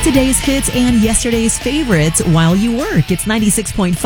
Today's hits and yesterday's favorites while you work. It's 96.5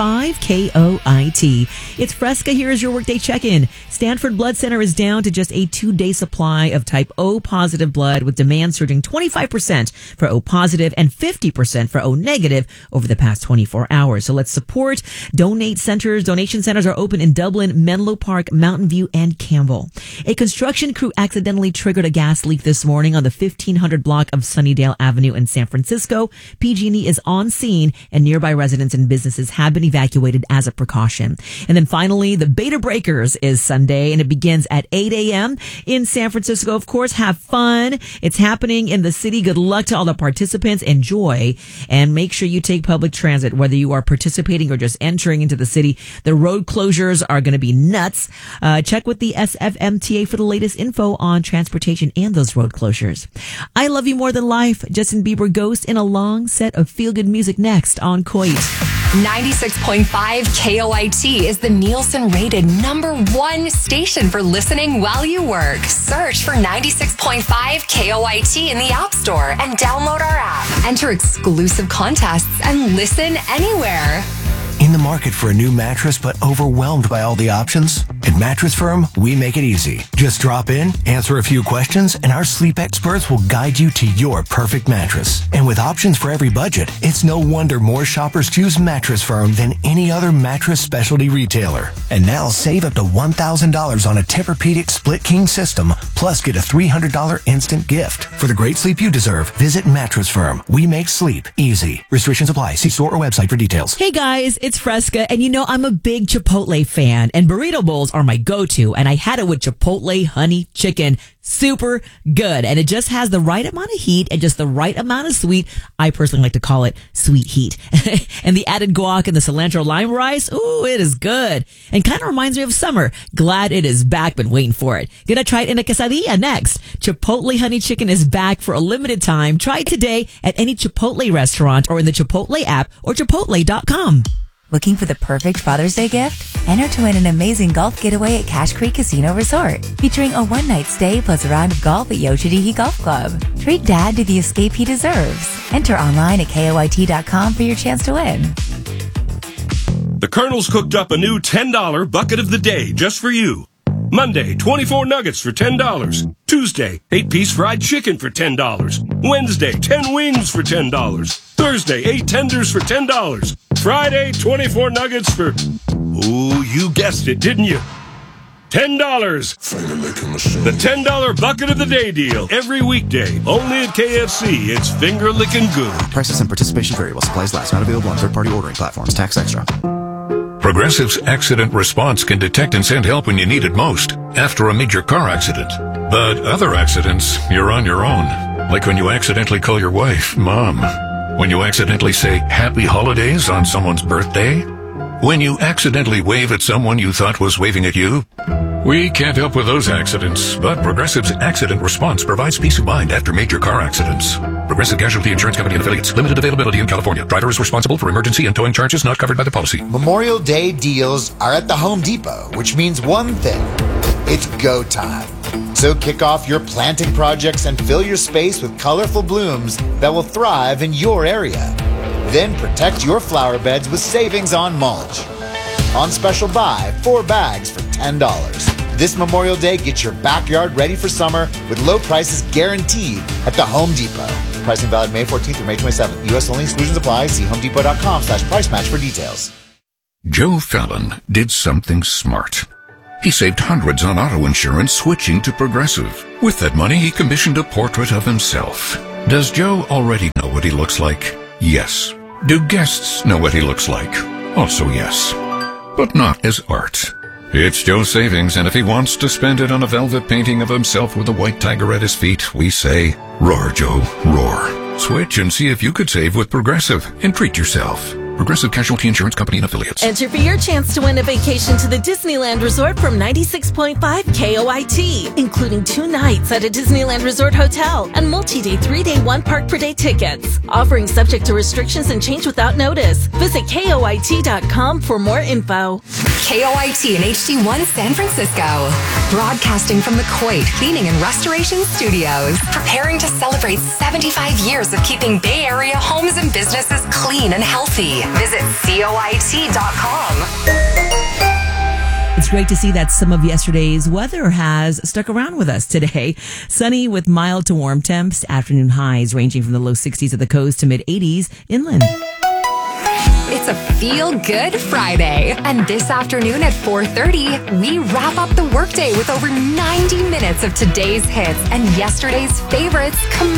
KOIT. It's Fresca. Here is your workday check-in. Stanford Blood Center is down to just a 2-day supply of type O positive blood, with demand surging 25% for O positive and 50% for O negative over the past 24 hours. So let's support. Donation centers are open in Dublin, Menlo Park, Mountain View, and Campbell. A construction crew accidentally triggered a gas leak this morning on the 1500 block of Sunnydale Avenue in San Francisco. PG&E is on scene, and nearby residents and businesses have been evacuated as a precaution. And then finally, the Beta Breakers is Sunday, and it begins at 8 a.m. in San Francisco. Of course, have fun. It's happening in the city. Good luck to all the participants. Enjoy, and make sure you take public transit, whether you are participating or just entering into the city. The road closures are going to be nuts. Check with the SFMTA for the latest info on transportation and those road closures. I Love You More Than Life, Justin Bieber Ghost, in a long set of feel-good music next on KOIT. 96.5 KOIT is the Nielsen-rated #1 station for listening while you work. Search for 96.5 KOIT in the App Store and download our app. Enter exclusive contests and listen anywhere. In the market for a new mattress but overwhelmed by all the options? At Mattress Firm, we make it easy. Just drop in, answer a few questions, and our sleep experts will guide you to your perfect mattress. And with options for every budget, it's no wonder more shoppers choose Mattress Firm than any other mattress specialty retailer. And now save up to $1,000 on a Tempur-Pedic split king system, plus get a $300 instant gift. For the great sleep you deserve, visit Mattress Firm. We make sleep easy. Restrictions apply. See store or website for details. Hey guys, it's Fresca, and you know I'm a big Chipotle fan, and burrito bowls are my go-to, and I had it with Chipotle honey chicken. Super good, and it just has the right amount of heat and just the right amount of sweet. I personally like to call it sweet heat. And the added guac and the cilantro lime rice, ooh, it is good, and kind of reminds me of summer. Glad it is back, been waiting for it. Gonna try it in a quesadilla next. Chipotle honey chicken is back for a limited time. Try it today at any Chipotle restaurant or in the Chipotle app or chipotle.com. Looking for the perfect Father's Day gift? Enter to win an amazing golf getaway at Cache Creek Casino Resort, featuring a one-night stay plus a round of golf at Yoshidiki Golf Club. Treat Dad to the escape he deserves. Enter online at KOIT.com for your chance to win. The Colonel's cooked up a new $10 bucket of the day just for you. Monday, 24 nuggets for $10. Tuesday, 8-piece fried chicken for $10. Wednesday, 10 wings for $10. Thursday, 8 tenders for $10. Friday, 24 nuggets for... Ooh, you guessed it, didn't you? $10. The $10 bucket of the day deal. Every weekday. Only at KFC. It's finger licking good. Prices and participation vary while supplies last. Not available on third-party ordering platforms. Tax extra. Progressive's Accident Response can detect and send help when you need it most, after a major car accident. But other accidents, you're on your own. Like when you accidentally call your wife Mom. When you accidentally say Happy Holidays on someone's birthday. When you accidentally wave at someone you thought was waving at you. We can't help with those accidents, but Progressive's Accident Response provides peace of mind after major car accidents. Progressive Casualty Insurance Company and Affiliates. Limited availability in California. Driver is responsible for emergency and towing charges not covered by the policy. Memorial Day deals are at the Home Depot, which means one thing. It's go time. So kick off your planting projects and fill your space with colorful blooms that will thrive in your area. Then protect your flower beds with savings on mulch. On special buy, 4 bags for $10. This Memorial Day, get your backyard ready for summer with low prices guaranteed at the Home Depot. Pricing valid May 14th through May 27th. U.S. only. Exclusions apply. See homedepot.com/price match for details. Joe Fallon did something smart. He saved hundreds on auto insurance switching to Progressive. With that money, he commissioned a portrait of himself. Does Joe already know what he looks like? Yes. Do guests know what he looks like? Also yes. But not as art. It's Joe's savings, and if he wants to spend it on a velvet painting of himself with a white tiger at his feet, we say, roar, Joe, roar. Switch and see if you could save with Progressive and treat yourself. Progressive Casualty Insurance Company and Affiliates. Enter for your chance to win a vacation to the Disneyland Resort from 96.5 KOIT, including 2 nights at a Disneyland Resort hotel and multi-day 3-day 1 park per day tickets. Offering subject to restrictions and change without notice. Visit KOIT.com for more info. KOIT and HD1 San Francisco. Broadcasting from the Coit Cleaning and Restoration Studios. Preparing to celebrate 75 years of keeping Bay Area homes and businesses clean and healthy. Visit COIT.com. It's great to see that some of yesterday's weather has stuck around with us today. Sunny with mild to warm temps. Afternoon highs ranging from the low 60s at the coast to mid 80s inland. It's a feel-good Friday. And this afternoon at 4:30, we wrap up the workday with over 90 minutes of today's hits and yesterday's favorites